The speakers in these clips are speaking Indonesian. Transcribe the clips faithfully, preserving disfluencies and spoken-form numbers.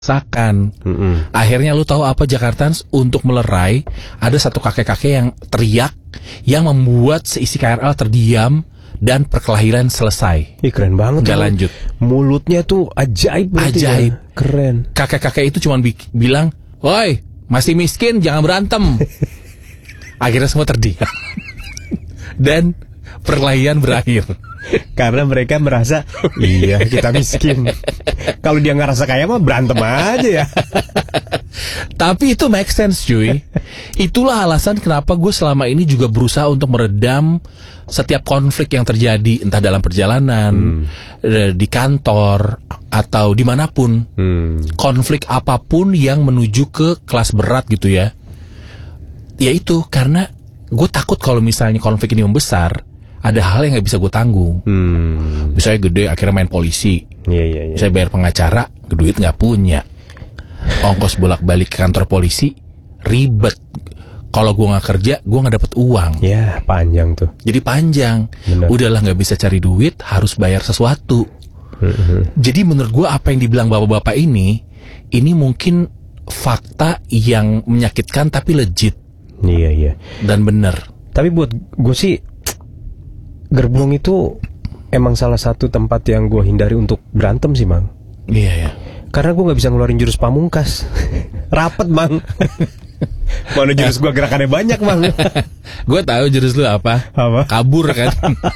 Sakan. Mm-mm. Akhirnya lu tahu apa Jakartans, untuk melerai ada satu kakek-kakek yang teriak yang membuat seisi K R L terdiam dan perkelahian selesai. Ih, keren banget. Gak tuh. lanjut. Mulutnya tuh ajaib berarti. Ajaib. Ya. Keren. Kakek-kakek itu cuma bi- bilang, "Woi, masih miskin, jangan berantem." Akhirnya semua terdiam. Dan perkelahian berakhir. Karena mereka merasa, iya kita miskin. Kalau dia ngerasa kaya mah berantem aja ya. Tapi itu make sense cuy. Itulah alasan kenapa gue selama ini juga berusaha untuk meredam setiap konflik yang terjadi, entah dalam perjalanan, hmm. di kantor, atau dimanapun. hmm. Konflik apapun yang menuju ke kelas berat gitu ya. Ya itu, karena gue takut kalau misalnya konflik ini membesar, ada hal yang gak bisa gue tanggung. hmm. Misalnya gede, akhirnya main polisi. Iya, iya, iya. Saya bayar pengacara, duit gak punya. Ongkos bolak-balik ke kantor polisi, ribet. Kalau gue gak kerja, gue gak dapet uang. Ya, panjang tuh. Jadi panjang. Bener. Udahlah gak bisa cari duit, harus bayar sesuatu. Mm-hmm. Jadi menurut gue apa yang dibilang bapak-bapak ini, ini mungkin fakta yang menyakitkan tapi legit. Iya, iya. Dan bener. Tapi buat gue sih, Gerbong itu emang salah satu tempat yang gue hindari untuk berantem sih, Mang. Iya, ya. Karena gue gak bisa ngeluarin jurus pamungkas. Rapet, Mang. Mana jurus gue gerakannya banyak, Mang. Gue tahu jurus lu apa. Apa? Kabur kan.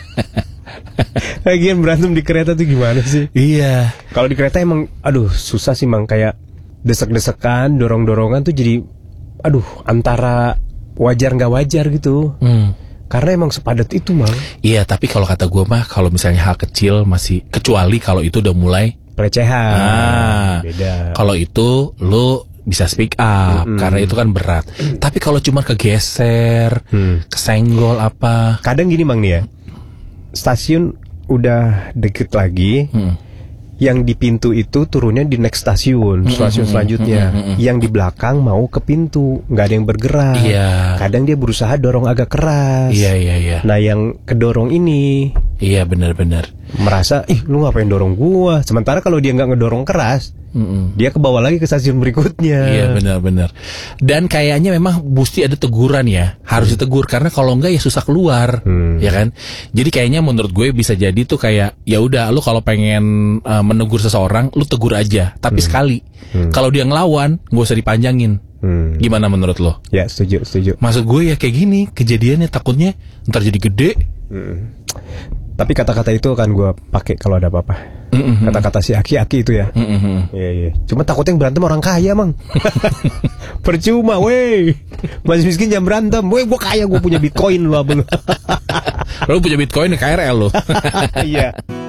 Lagian berantem di kereta tuh gimana sih? Iya. Kalau di kereta emang, aduh susah sih, Mang. Kayak desek-desekan, dorong-dorongan tuh jadi, aduh, antara wajar gak wajar gitu. Hmm. Karena emang sepadat itu, Mang. Iya, tapi kalau kata gue mah, kalau misalnya hal kecil masih, kecuali kalau itu udah mulai pelecehan. Ah, beda. Kalau itu lo bisa speak up, mm-hmm. karena itu kan berat. Tapi kalau cuma kegeser, hmm. kesenggol apa. Kadang gini, Mang nih ya. Stasiun udah deket lagi. Hmm. Yang di pintu itu turunnya di next stasiun, mm-hmm. stasiun selanjutnya. Mm-hmm. Yang di belakang mau ke pintu, nggak ada yang bergerak. Iya. Kadang dia berusaha dorong agak keras. Iya, iya, iya. Nah, yang kedorong ini, iya, benar-benar merasa, ih, lu ngapain dorong gua? Sementara kalau dia nggak ngedorong keras, mm-mm. dia ke bawah lagi ke stasiun berikutnya. Iya, benar-benar. Dan kayaknya memang mesti ada teguran ya, harus hmm. ditegur, karena kalau enggak ya susah keluar, hmm. ya kan. Jadi kayaknya menurut gue bisa jadi tuh kayak, ya udah, lu kalau pengen uh, menegur seseorang, lu tegur aja, tapi hmm. sekali. Hmm. Kalau dia ngelawan, gak usah dipanjangin. Hmm. Gimana menurut lo? Ya, setuju, setuju. Maksud gue ya kayak gini, kejadiannya takutnya ntar jadi gede. Hmm. Tapi kata-kata itu akan gue pakai kalau ada apa-apa. Mm-hmm. Kata-kata si aki-aki itu ya. Mm-hmm. Iya, iya. Cuma takutnya yang berantem orang kaya, Mang. Percuma, weh. Masih miskin jangan berantem. Weh, gue kaya, gue punya Bitcoin, lo apa lo? Lo punya Bitcoin, K R L lo. Iya.